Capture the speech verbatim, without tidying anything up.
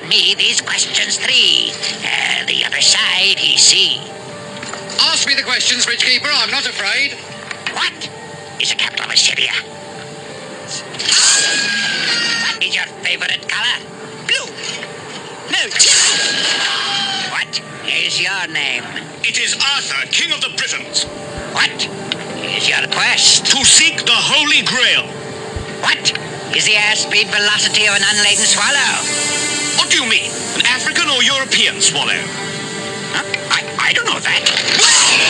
me these questions three. Uh, the other side, he see. Ask me the questions, Bridge Keeper. I'm not afraid. What is the capital of Assyria? What is your favorite color? Blue. No, What is your name? It is Arthur, King of the Britons. What is your quest? To seek the Holy Grail. What is the airspeed velocity of an unladen swallow? What do you mean? An African or European swallow? Huh? I, I don't know that.